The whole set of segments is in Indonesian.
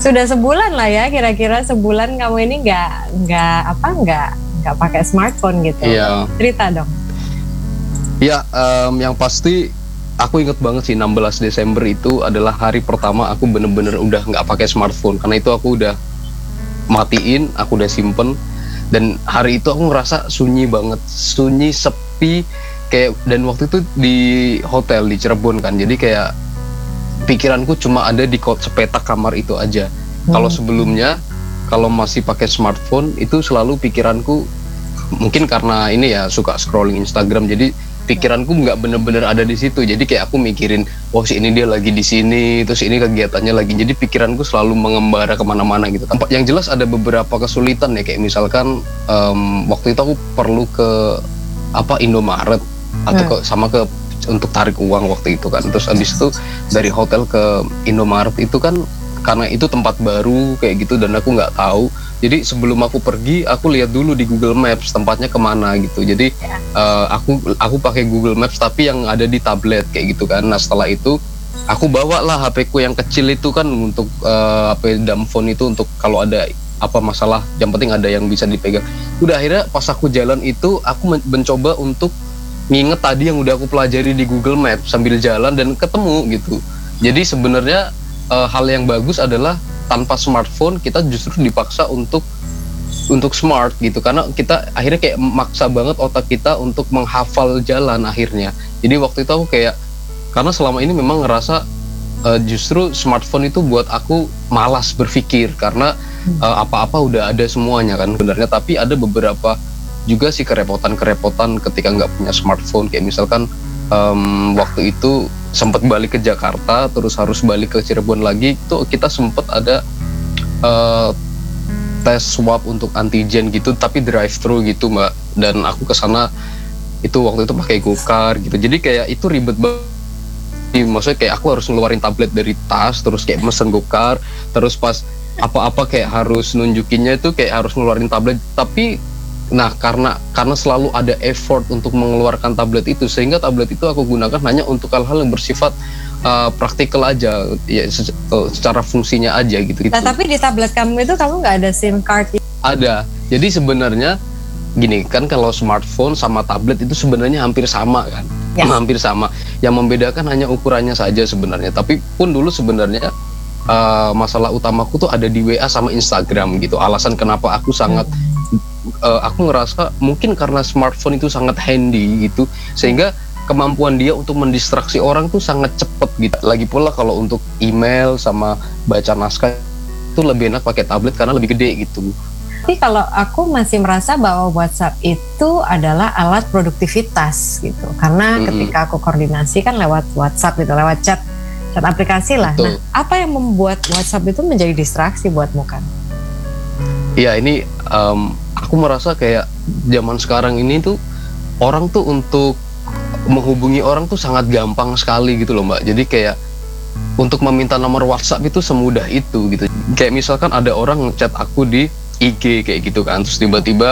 Sudah sebulan lah ya, kira-kira sebulan kamu ini nggak pakai smartphone gitu. Iya. Cerita dong. Ya, yang pasti aku inget banget sih 16 Desember itu adalah hari pertama aku bener-bener udah nggak pakai smartphone, karena itu aku udah matiin, aku udah simpen. Dan hari itu aku ngerasa sunyi banget, sunyi, sepi, kayak, dan waktu itu di hotel di Cirebon kan, jadi kayak pikiranku cuma ada di sepetak kamar itu aja. Kalau sebelumnya, kalau masih pakai smartphone itu selalu pikiranku, mungkin karena ini ya suka scrolling Instagram, jadi pikiranku nggak bener-bener ada di situ. Jadi kayak aku mikirin, wah si ini dia lagi di sini, terus ini kegiatannya lagi. Jadi pikiranku selalu mengembara kemana-mana gitu. Yang jelas ada beberapa kesulitan ya, kayak misalkan waktu itu aku perlu ke Indomaret atau untuk tarik uang waktu itu kan. Terus abis itu dari hotel ke Indomaret itu kan, karena itu tempat baru kayak gitu dan aku nggak tahu. Jadi sebelum aku pergi, aku lihat dulu di Google Maps tempatnya kemana gitu. Jadi aku pakai Google Maps tapi yang ada di tablet kayak gitu kan. Nah setelah itu aku bawa lah HP ku yang kecil itu kan untuk HP dumb phone itu, untuk kalau ada apa masalah, yang penting ada yang bisa dipegang. Udah akhirnya pas aku jalan itu aku mencoba untuk nginget tadi yang udah aku pelajari di Google Maps sambil jalan dan ketemu gitu. Jadi sebenarnya hal yang bagus adalah tanpa smartphone kita justru dipaksa untuk smart gitu, karena kita akhirnya kayak maksa banget otak kita untuk menghafal jalan akhirnya. Jadi waktu itu aku kayak, karena selama ini memang ngerasa justru smartphone itu buat aku malas berpikir, karena apa-apa udah ada semuanya kan sebenarnya. Tapi ada beberapa juga sih kerepotan ketika nggak punya smartphone, kayak misalkan waktu itu sempat balik ke Jakarta terus harus balik ke Cirebon lagi, itu kita sempat ada tes swab untuk antigen gitu, tapi drive thru gitu Mbak, dan aku kesana itu waktu itu pakai GoCar gitu. Jadi kayak itu ribet banget, maksudnya kayak aku harus ngeluarin tablet dari tas, terus kayak mesen GoCar, terus pas apa-apa kayak harus nunjukinnya itu kayak harus ngeluarin tablet. Tapi nah karena selalu ada effort untuk mengeluarkan tablet itu, sehingga tablet itu aku gunakan hanya untuk hal-hal yang bersifat praktikal aja ya, secara fungsinya aja gitu. Nah, tapi di tablet kamu itu kamu nggak ada SIM card? Ada. Jadi sebenarnya gini kan, kalau smartphone sama tablet itu sebenarnya hampir sama kan, hampir sama. Yang membedakan hanya ukurannya saja sebenarnya. Tapi pun dulu sebenarnya masalah utamaku tuh ada di WA sama Instagram gitu. Alasan kenapa aku sangat aku ngerasa mungkin karena smartphone itu sangat handy gitu, sehingga kemampuan dia untuk mendistraksi orang tuh sangat cepet gitu. Lagi pula kalau untuk email sama baca naskah itu lebih enak pakai tablet karena lebih gede gitu. Tapi kalau aku masih merasa bahwa WhatsApp itu adalah alat produktivitas gitu, karena ketika aku koordinasi kan lewat WhatsApp gitu, lewat chat aplikasi lah. Betul. Nah, apa yang membuat WhatsApp itu menjadi distraksi buatmu kan? Ya ini aku merasa kayak zaman sekarang ini tuh orang tuh untuk menghubungi orang tuh sangat gampang sekali gitu loh Mbak. Jadi kayak untuk meminta nomor WhatsApp itu semudah itu gitu. Kayak misalkan ada orang ngechat aku di IG kayak gitu kan, terus tiba-tiba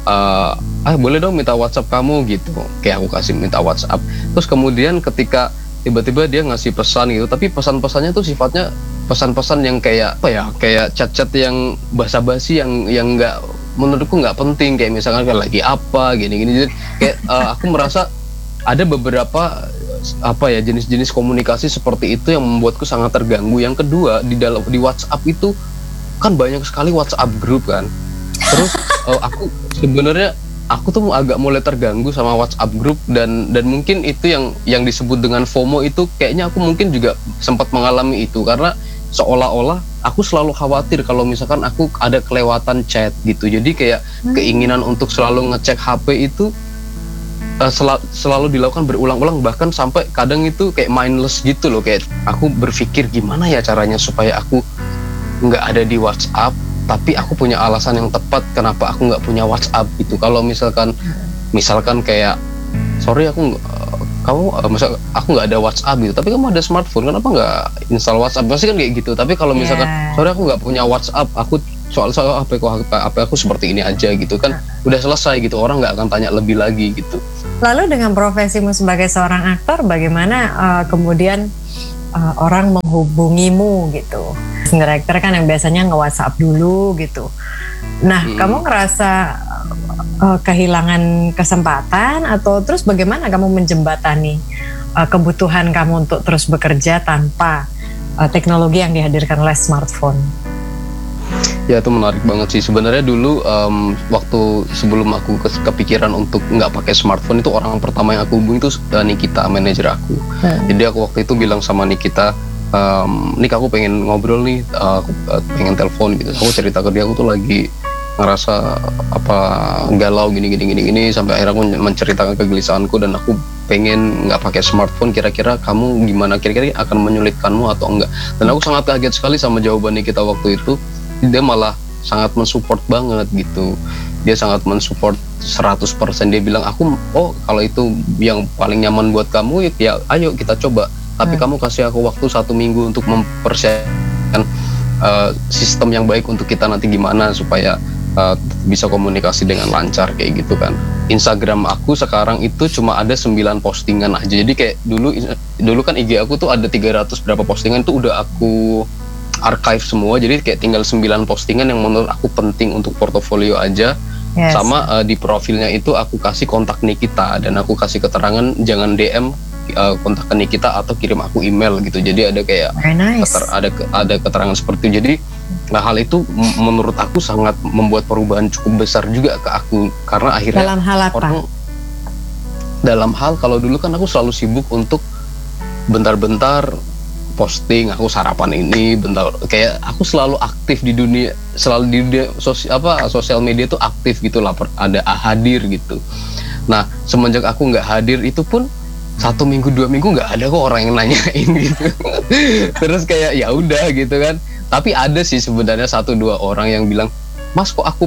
boleh dong minta WhatsApp kamu gitu. Kayak aku kasih minta WhatsApp. Terus kemudian ketika tiba-tiba dia ngasih pesan gitu, tapi pesan-pesannya tuh sifatnya pesan-pesan yang kayak apa ya, kayak chat-chat yang basa-basi yang nggak, menurutku nggak penting, kayak misalkan kayak lagi apa gini-gini. Jadi kayak aku merasa ada beberapa jenis-jenis komunikasi seperti itu yang membuatku sangat terganggu. Yang kedua, di WhatsApp itu kan banyak sekali WhatsApp grup kan. Terus aku tuh agak mulai terganggu sama WhatsApp grup, dan mungkin itu yang disebut dengan FOMO itu, kayaknya aku mungkin juga sempat mengalami itu, karena seolah-olah aku selalu khawatir kalau misalkan aku ada kelewatan chat gitu. Jadi kayak keinginan untuk selalu ngecek HP itu selalu dilakukan berulang-ulang, bahkan sampai kadang itu kayak mindless gitu loh. Kayak aku berpikir gimana ya caranya supaya aku nggak ada di WhatsApp, tapi aku punya alasan yang tepat kenapa aku nggak punya WhatsApp gitu. Kalau misalkan kayak sorry aku nggak ada WhatsApp gitu, tapi kamu ada smartphone, kenapa nggak install WhatsApp? Pasti kan kayak gitu. Tapi kalau misalkan sorry aku nggak punya WhatsApp, aku soal HP aku seperti ini aja gitu kan, udah selesai gitu, orang nggak akan tanya lebih lagi gitu. Lalu dengan profesimu sebagai seorang aktor, bagaimana kemudian orang menghubungimu gitu. Director kan yang biasanya nge-WhatsApp dulu gitu. Nah, kamu ngerasa kehilangan kesempatan atau terus bagaimana kamu menjembatani kebutuhan kamu untuk terus bekerja tanpa teknologi yang dihadirkan oleh smartphone? Ya, itu menarik banget sih. Sebenarnya dulu waktu sebelum aku kepikiran untuk nggak pakai smartphone, itu orang pertama yang aku hubungi itu Nikita, manajer aku. Jadi aku waktu itu bilang sama Nikita, Nik, aku pengen ngobrol nih, aku pengen telepon gitu. Aku cerita ke dia, aku tuh lagi ngerasa galau gini, sampai akhirnya aku menceritakan kegelisahanku dan aku pengen nggak pakai smartphone. Kira-kira kamu gimana? Kira-kira akan menyulitkanmu atau enggak? Dan aku sangat kaget sekali sama jawaban Nikita waktu itu. Dia malah sangat mensupport banget gitu. Dia sangat mensupport 100%. Dia bilang, kalau itu yang paling nyaman buat kamu, ya ayo kita coba. Tapi kamu kasih aku waktu 1 minggu untuk mempersiapkan sistem yang baik untuk kita nanti gimana supaya bisa komunikasi dengan lancar kayak gitu kan. Instagram aku sekarang itu cuma ada 9 postingan aja. Jadi kayak dulu kan IG aku tuh ada 300 berapa postingan, itu udah aku archive semua. Jadi kayak tinggal 9 postingan yang menurut aku penting untuk portofolio aja. Yes. Sama di profilnya itu aku kasih kontak Nikita dan aku kasih keterangan jangan DM kontak ke Nikita atau kirim aku email gitu. Jadi ada kayak ada keterangan seperti itu. Jadi hal itu menurut aku sangat membuat perubahan cukup besar juga ke aku, karena akhirnya dalam hal apa? Dalam hal kalau dulu kan aku selalu sibuk untuk bentar-bentar posting aku sarapan ini, bentar kayak aku selalu aktif di dunia, sosial media tuh aktif gitu lah, ada hadir gitu. Nah, semenjak aku nggak hadir itu pun 1 minggu 2 minggu nggak ada kok orang yang nanyain gitu. Terus kayak ya udah gitu kan. Tapi ada sih sebenarnya 1-2 orang yang bilang, Mas kok aku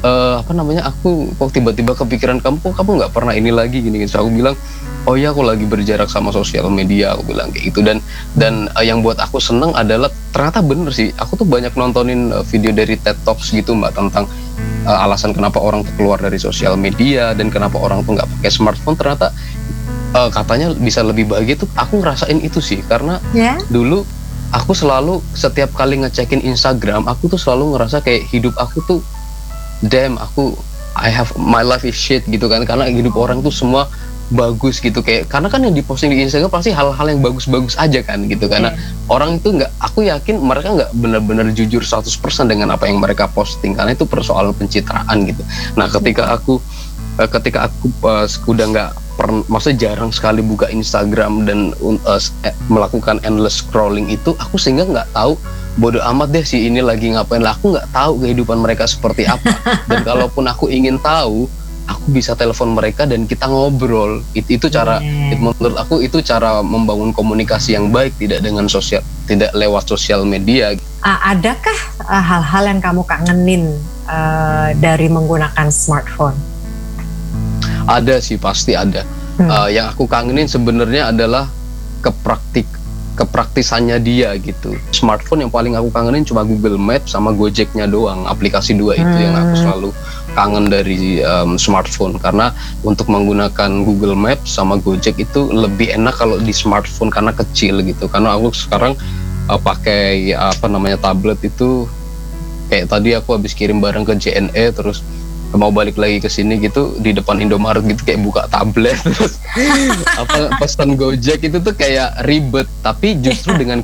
aku kok tiba-tiba kepikiran kamu, kok kamu nggak pernah ini lagi gini. So aku bilang, oh ya aku lagi berjarak sama sosial media, aku bilang kayak gitu. Dan yang buat aku seneng adalah ternyata bener sih, aku tuh banyak nontonin video dari TED Talks gitu Mbak, tentang alasan kenapa orang tuh keluar dari sosial media dan kenapa orang tuh nggak pakai smartphone. Ternyata katanya bisa lebih bahagia tuh. Aku ngerasain itu sih, karena dulu aku selalu setiap kali ngecekin Instagram, aku tuh selalu ngerasa kayak hidup aku tuh damn, my life is shit gitu kan, karena hidup orang tuh semua bagus gitu, kayak karena kan yang diposting di Instagram pasti hal-hal yang bagus-bagus aja kan gitu, karena orang itu aku yakin mereka nggak benar-benar jujur 100% dengan apa yang mereka posting, karena itu persoalan pencitraan gitu. Nah ketika aku udah nggak maksudnya jarang sekali buka Instagram dan melakukan endless scrolling itu, aku sehingga nggak tahu, bodo amat deh si ini lagi ngapain lah, aku nggak tahu kehidupan mereka seperti apa. Dan kalaupun aku ingin tahu, aku bisa telepon mereka dan kita ngobrol. Itu cara, menurut aku itu cara membangun komunikasi yang baik, tidak lewat sosial media. Adakah hal-hal yang kamu kangenin dari menggunakan smartphone? Ada sih, pasti ada. Yang aku kangenin sebenarnya adalah kepraktisannya dia gitu. Smartphone yang paling aku kangenin cuma Google Maps sama Gojeknya doang. Aplikasi 2 itu yang aku selalu kangen dari smartphone, karena untuk menggunakan Google Maps sama Gojek itu lebih enak kalau di smartphone karena kecil gitu. Karena aku sekarang pakai tablet itu, kayak tadi aku habis kirim barang ke JNE terus mau balik lagi ke sini gitu, di depan Indomaret gitu kayak buka tablet terus pesan Gojek itu tuh kayak ribet, tapi justru dengan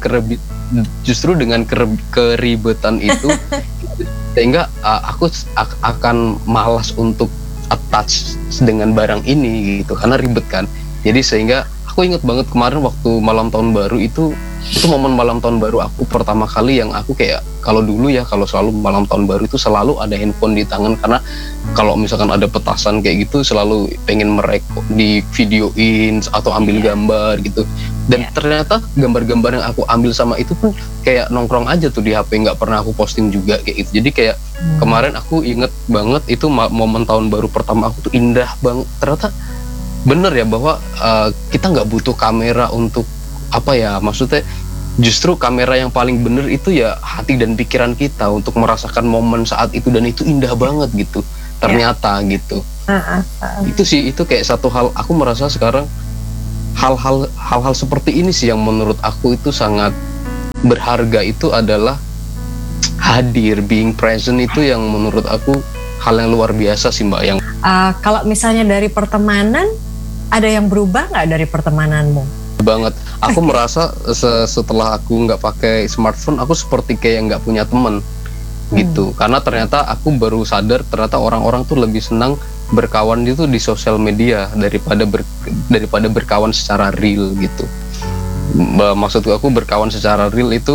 keribetan itu sehingga aku akan malas untuk attach dengan barang ini gitu, karena ribet kan. Jadi sehingga aku inget banget kemarin waktu malam tahun baru itu momen malam tahun baru aku pertama kali yang aku kayak, kalau dulu ya kalau selalu malam tahun baru itu selalu ada handphone di tangan, karena kalau misalkan ada petasan kayak gitu selalu pengen di videoin atau ambil gambar gitu. Dan ternyata gambar-gambar yang aku ambil sama itu pun kayak nongkrong aja tuh di HP, nggak pernah aku posting juga kayak gitu. Jadi kayak kemarin aku inget banget itu momen tahun baru pertama aku tuh indah banget. Ternyata bener ya bahwa kita nggak butuh kamera untuk maksudnya justru kamera yang paling bener itu ya hati dan pikiran kita untuk merasakan momen saat itu, dan itu indah banget gitu ternyata gitu. Itu sih, itu kayak satu hal aku merasa sekarang hal-hal seperti ini sih yang menurut aku itu sangat berharga. Itu adalah hadir, being present, itu yang menurut aku hal yang luar biasa sih Mbak. Yang kalau misalnya dari pertemanan, ada yang berubah nggak dari pertemananmu? Banget. Aku merasa setelah aku nggak pakai smartphone, aku seperti kayak nggak punya teman gitu. Karena ternyata aku baru sadar ternyata orang-orang tuh lebih senang berkawan itu di sosial media daripada berkawan secara real gitu. Maksudku aku berkawan secara real itu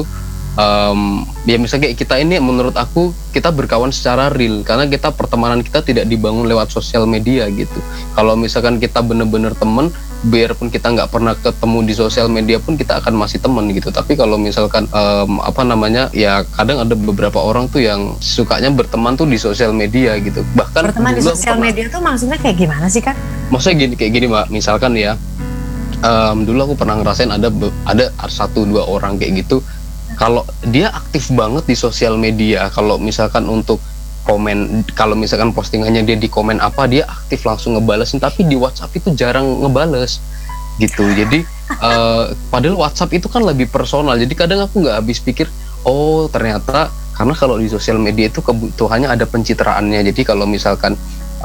ya misalnya kayak kita ini, menurut aku kita berkawan secara real karena kita pertemanan kita tidak dibangun lewat sosial media gitu. Kalau misalkan kita bener-bener temen, biarpun kita nggak pernah ketemu di sosial media pun kita akan masih temen gitu. Tapi kalau misalkan ya kadang ada beberapa orang tuh yang sukanya berteman tuh di sosial media gitu. Bahkan berteman di sosial media tuh maksudnya kayak gimana sih Kak? Maksudnya kayak gini Mbak, misalkan ya dulu aku pernah ngerasain ada 1-2 orang kayak gitu. Kalau dia aktif banget di sosial media, kalau misalkan untuk komen, kalau misalkan postingannya dia di komen apa, dia aktif langsung ngebalesin, tapi di WhatsApp itu jarang ngebales gitu. Jadi padahal WhatsApp itu kan lebih personal, jadi kadang aku nggak habis pikir, oh ternyata karena kalau di sosial media itu kebutuhannya ada pencitraannya. Jadi kalau misalkan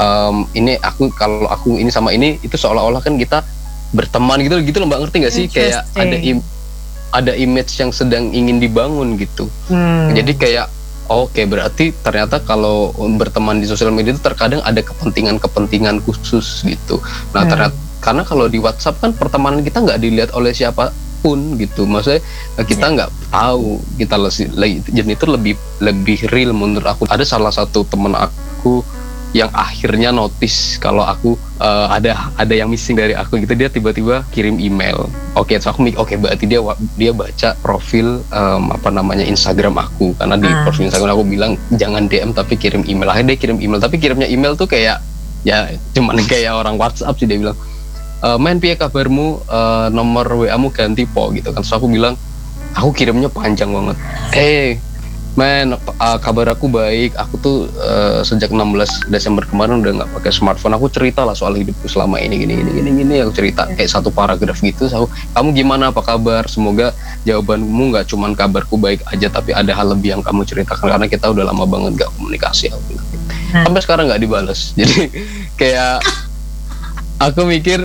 kalau aku ini sama ini, itu seolah-olah kan kita berteman gitu loh Mbak, ngerti nggak sih? Kayak ada image yang sedang ingin dibangun gitu. Jadi kayak oke, berarti ternyata kalau berteman di sosial media itu terkadang ada kepentingan khusus gitu. Nah ternyata karena kalau di WhatsApp kan pertemanan kita nggak dilihat oleh siapapun gitu. Maksudnya kita nggak tahu kita jadi itu lebih real menurut aku. Ada salah satu teman aku yang akhirnya notice kalau aku ada yang missing dari aku gitu. Dia tiba-tiba kirim email. Oke, so aku berarti dia baca profil Instagram aku, karena di profil Instagram aku bilang jangan DM tapi kirim email. Akhirnya dia kirim email, tapi kirimnya email tuh kayak ya cuman kayak orang WhatsApp sih. Dia bilang main piye kabarmu, nomor WA-mu ganti po gitu kan. So aku bilang, aku kirimnya panjang banget. Kabar aku baik. Aku tuh sejak 16 Desember kemarin udah nggak pakai smartphone. Aku cerita lah soal hidupku selama ini gini. Aku cerita kayak satu paragraf gitu. Kamu gimana, apa kabar? Semoga jawabanmu nggak cuman kabarku baik aja, tapi ada hal lebih yang kamu ceritakan, karena kita udah lama banget nggak komunikasi. Sampai sekarang nggak dibalas. Jadi kayak aku mikir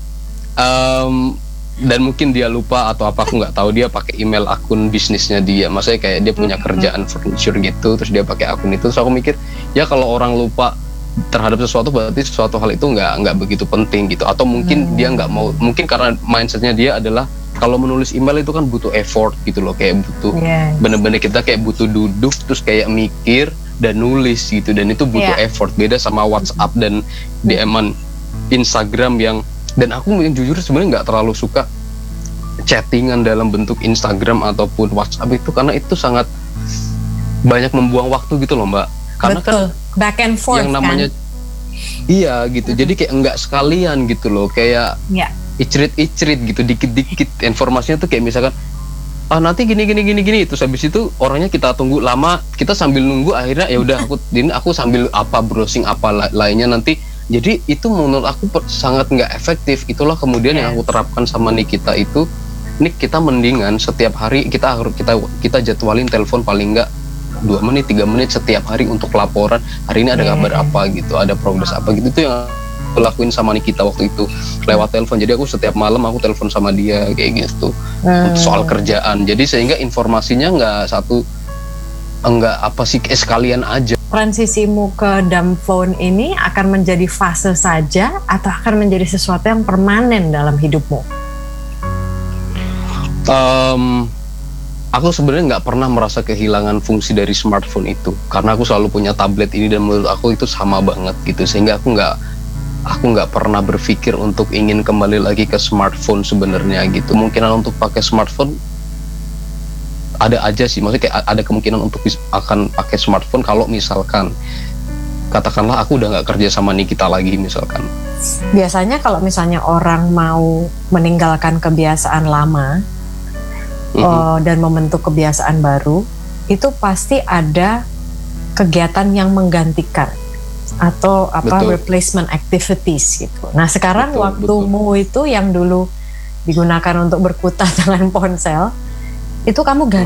dan mungkin dia lupa atau apa, aku nggak tahu. Dia pakai email akun bisnisnya dia, maksudnya kayak dia punya kerjaan furniture gitu, terus dia pakai akun itu. Terus aku mikir, ya kalau orang lupa terhadap sesuatu berarti sesuatu hal itu nggak begitu penting gitu. Atau mungkin dia nggak mau, mungkin karena mindsetnya dia adalah kalau menulis email itu kan butuh effort gitu loh, kayak butuh bener-bener kita kayak butuh duduk terus kayak mikir dan nulis gitu, dan itu butuh effort. Beda sama WhatsApp dan DM-an Instagram yang, dan aku yang jujur sebenarnya nggak terlalu suka chattingan dalam bentuk Instagram ataupun WhatsApp itu, karena itu sangat banyak membuang waktu gitu loh Mbak. Karena betul, kan back and forth yang namanya iya gitu. Jadi kayak nggak sekalian gitu loh, kayak icrit gitu, dikit-dikit informasinya tuh kayak misalkan nanti gini terus habis itu orangnya kita tunggu lama, kita sambil nunggu akhirnya ya udah aku sambil browsing lainnya nanti. Jadi itu menurut aku sangat nggak efektif. Itulah kemudian yang aku terapkan sama Nikita itu, kita mendingan setiap hari kita jadwalin telepon paling nggak 2 menit 3 menit setiap hari untuk laporan hari ini ada kabar apa gitu, ada progres apa gitu. Itu yang aku lakuin sama Nikita waktu itu lewat telepon. Jadi aku setiap malam aku telepon sama dia kayak gitu soal kerjaan. Jadi sehingga informasinya nggak sekalian aja. Transisimu ke dumb phone ini akan menjadi fase saja atau akan menjadi sesuatu yang permanen dalam hidupmu? Aku sebenarnya nggak pernah merasa kehilangan fungsi dari smartphone itu, karena aku selalu punya tablet ini dan menurut aku itu sama banget gitu, sehingga aku nggak pernah berpikir untuk ingin kembali lagi ke smartphone sebenarnya gitu. Kemungkinan untuk pakai smartphone ada aja sih, maksudnya kayak ada kemungkinan untuk akan pakai smartphone kalau misalkan katakanlah aku udah nggak kerja sama Nikita lagi misalkan. Biasanya kalau misalnya orang mau meninggalkan kebiasaan lama dan membentuk kebiasaan baru, itu pasti ada kegiatan yang menggantikan atau replacement activities gitu. Nah sekarang waktumu itu yang dulu digunakan untuk berkutat dengan ponsel, itu kamu ganti